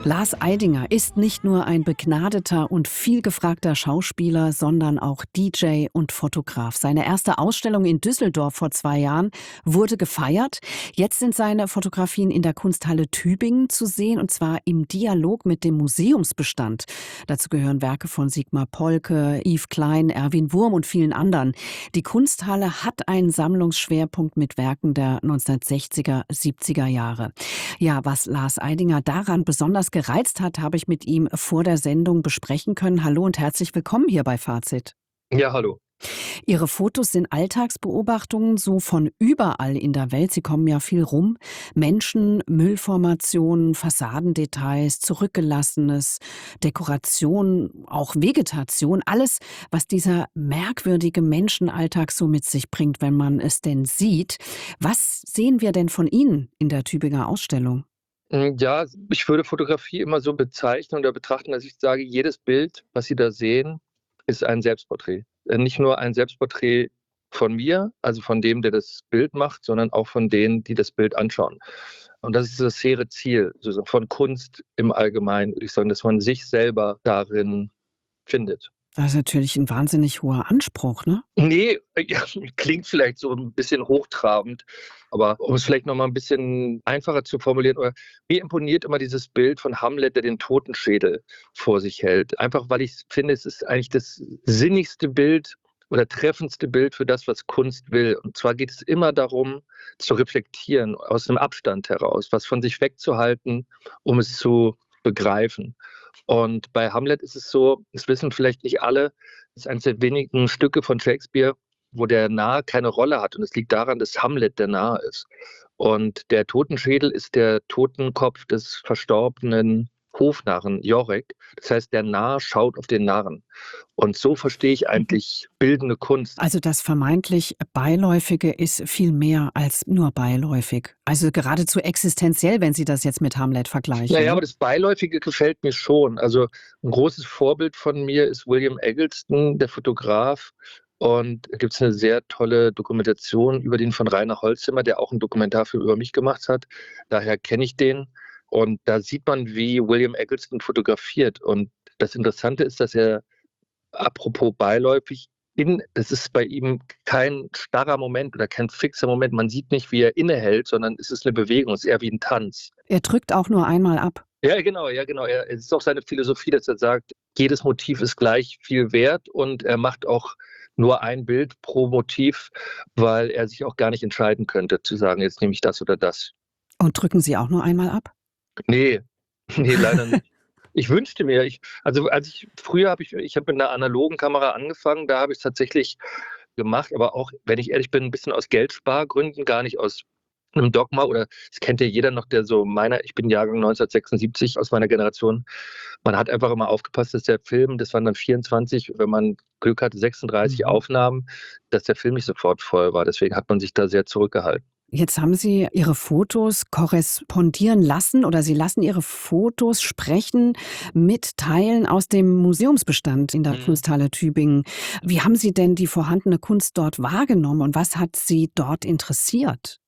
Lars Eidinger ist nicht nur ein begnadeter und vielgefragter Schauspieler, sondern auch DJ und Fotograf. Seine erste Ausstellung in Düsseldorf vor 2 Jahren wurde gefeiert. Jetzt sind seine Fotografien in der Kunsthalle Tübingen zu sehen, und zwar im Dialog mit dem Museumsbestand. Dazu gehören Werke von Sigmar Polke, Yves Klein, Erwin Wurm und vielen anderen. Die Kunsthalle hat einen Sammlungsschwerpunkt mit Werken der 1960er, 70er Jahre. Ja, was Lars Eidinger daran besonders gereizt hat, habe ich mit ihm vor der Sendung besprechen können. Hallo und herzlich willkommen hier bei Fazit. Ja, hallo. Ihre Fotos sind Alltagsbeobachtungen, so von überall in der Welt. Sie kommen ja viel rum. Menschen, Müllformationen, Fassadendetails, Zurückgelassenes, Dekoration, auch Vegetation. Alles, was dieser merkwürdige Menschenalltag so mit sich bringt, wenn man es denn sieht. Was sehen wir denn von Ihnen in der Tübinger Ausstellung? Ja, ich würde Fotografie immer so bezeichnen oder betrachten, dass ich sage, jedes Bild, was Sie da sehen, ist ein Selbstporträt. Nicht nur ein Selbstporträt von mir, also von dem, der das Bild macht, sondern auch von denen, die das Bild anschauen. Und das ist das hehre Ziel von Kunst im Allgemeinen, würde ich sagen, dass man sich selber darin findet. Das ist natürlich ein wahnsinnig hoher Anspruch, ne? Ne, ja, klingt vielleicht so 'n bisschen hochtrabend, aber um es vielleicht noch mal 'n bisschen einfacher zu formulieren, oder mir imponiert immer dieses Bild von Hamlet, der den Totenschädel vor sich hält. Einfach, weil ich finde, es ist eigentlich das sinnigste Bild oder treffendste Bild für das, was Kunst will. Und zwar geht es immer darum, zu reflektieren, aus 'nem Abstand heraus, was von sich wegzuhalten, um es zu begreifen. Und bei Hamlet ist es so, das wissen vielleicht nicht alle, es ist eines der wenigen Stücke von Shakespeare, wo der Narr keine Rolle hat. Und es liegt daran, dass Hamlet der Narr ist. Und der Totenschädel ist der Totenkopf des verstorbenen Hofnarren Jorek. Das heißt, der Narr schaut auf den Narren. Und so verstehe ich Mhm. eigentlich bildende Kunst. Also das vermeintlich Beiläufige ist viel mehr als nur beiläufig. Also geradezu existenziell, wenn Sie das jetzt mit Hamlet Na vergleichen, ja, ne? aber das Beiläufige gefällt mir schon. Also 'n großes Vorbild von mir ist William Eggleston, der Fotograf. Und da gibt's 'ne sehr tolle Dokumentation über den von Rainer Holzimmer, der auch 'n Dokumentarfilm über mich gemacht hat. Daher kenne ich den. Und da sieht man, wie William Eggleston fotografiert. Und das Interessante ist, dass er, apropos beiläufig, das ist bei ihm kein starrer Moment oder kein fixer Moment. Man sieht nicht, wie er innehält, sondern es ist 'ne Bewegung, es ist eher wie 'n Tanz. Er drückt auch nur einmal ab. Ja, genau, ja, genau. Es ist auch seine Philosophie, dass er sagt, jedes Motiv ist gleich viel wert, und er macht auch nur ein Bild pro Motiv, weil er sich auch gar nicht entscheiden könnte, zu sagen: „Jetzt nehme ich das oder das.“ Und drücken Sie auch nur einmal ab? Ne, ne, leider nicht. Ich wünschte mir, als ich früher habe mit 'ner analogen Kamera angefangen, da habe ich's tatsächlich gemacht, aber auch, wenn ich ehrlich bin, 'n bisschen aus Geldspargründen, gar nicht aus 'nem Dogma, oder das kennt ja jeder noch, der so meiner ich bin Jahrgang 1976, aus meiner Generation. Man hat einfach immer aufgepasst, dass der Film, das waren dann 24, wenn man Glück hatte, 36 Mhm. Aufnahmen, dass der Film nicht sofort voll war. Deswegen hat man sich da sehr zurückgehalten. Jetzt haben Sie Ihre Fotos korrespondieren lassen, oder Sie lassen Ihre Fotos sprechen mit Teilen aus dem Museumsbestand in der Mhm. Kunsthalle Tübingen. Wie haben Sie denn die vorhandene Kunst dort wahrgenommen und was hat Sie dort interessiert?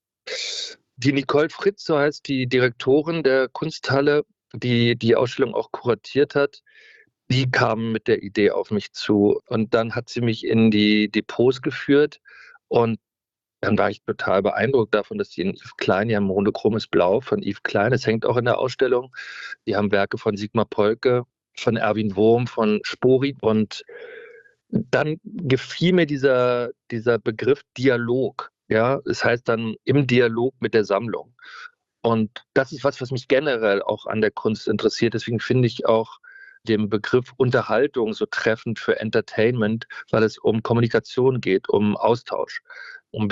Die Nicole Fritz, so heißt die Direktorin der Kunsthalle, die die Ausstellung auch kuratiert hat, die kam mit der Idee auf mich zu. Und dann hat sie mich in die Depots geführt, und dann war ich total beeindruckt davon, dass die in Yves Klein, die haben Monochromes Blau von Yves Klein, das hängt auch in der Ausstellung. Die haben Werke von Sigmar Polke, von Erwin Wurm, von Spori. Und dann gefiel mir dieser Begriff Dialog, ja? Das heißt dann im Dialog mit der Sammlung. Und das ist was, was mich generell auch an der Kunst interessiert. Deswegen finde ich auch den Begriff Unterhaltung so treffend für Entertainment, weil es um Kommunikation geht, um Austausch.